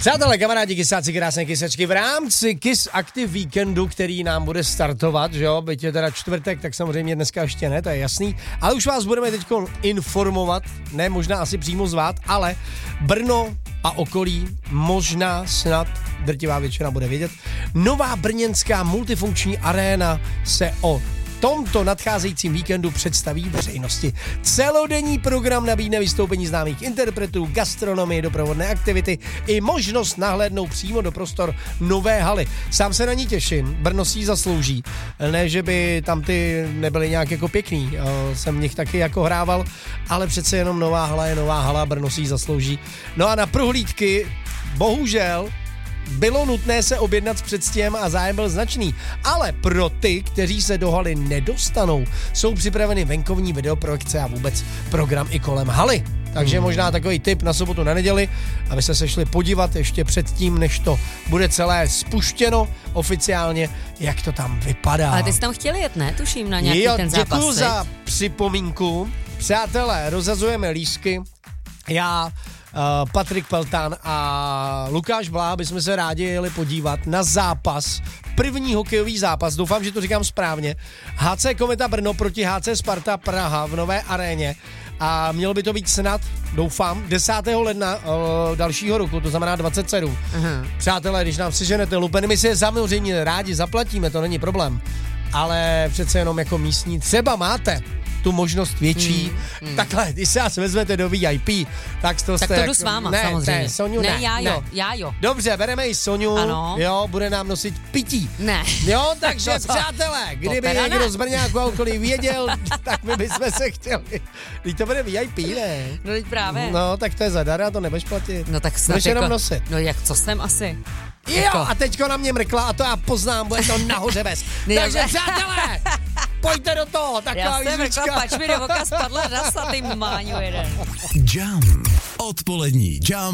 Přátelé, kamarádi, kysáci, krásné kysačky, v rámci Kiss Active Weekendu, který nám bude startovat, že jo, byť je teda čtvrtek, tak samozřejmě dneska ještě ne, to je jasný, ale už vás budeme teď informovat, ne možná asi přímo zvát, ale Brno a okolí možná snad drtivá většina bude vědět. Nová brněnská multifunkční aréna se o tomto nadcházejícím víkendu představí veřejnosti. Celodenní program nabídne vystoupení známých interpretů, gastronomii, doprovodné aktivity i možnost nahlédnout přímo do prostor nové haly. Sám se na ní těším, Brno si ji zaslouží. Ne, že by tam ty nebyly nějak jako pěkný, jsem v nich taky jako hrával, ale přece jenom nová hala je nová hala, Brno si ji zaslouží. No a na prohlídky, bohužel, bylo nutné se objednat s předstihem a zájem byl značný, ale pro ty, kteří se do haly nedostanou, jsou připraveny venkovní videoprojekce a vůbec program i kolem haly. Takže možná takový tip na sobotu, na neděli, aby se šli podívat ještě předtím, než to bude celé spuštěno oficiálně, jak to tam vypadá. Ale ty jsi tam chtěli jet, ne? Tuším na nějaký ten zápas. Děkuju za připomínku. Přátelé, rozhazujeme lístky. Já, Patrik Peltán a Lukáš Blá bychom se rádi jeli podívat na zápas, první hokejový zápas, doufám, že to říkám správně, HC Kometa Brno proti HC Sparta Praha v nové aréně a mělo by to být snad, doufám, 10. ledna dalšího roku, to znamená 27. Přátelé, když nám seženete lupeny, my si je samozřejmě rádi zaplatíme, to není problém, ale přece jenom jako místní třeba máte tu možnost větší. Takhle, když se nás vezmete do VIP, tak to jste... Tak to jdu s váma, samozřejmě. Ne, Soňu ne. Já jo. Dobře, bereme i Soňu, ano. Jo, bude nám nosit pití. Ne. Jo, takže přátelé, kdyby někdo z Brňáku a okolí věděl, tak my bychom se chtěli. Když to bude VIP, ne? No teď právě. No, tak to je zadara, to nebudeš platit. No tak snad budeš jako... jenom nosit. No jak, co jsem asi? Jo, jako. a teďko na mě mrkla a to já poznám, bude to nahoře bez. Takže přátelé, pojďte do toho, taková výzvička. Já jsem řekla, pač mi do oka spadla rasa, ty máňu jeden. Jam. Odpolední Jam.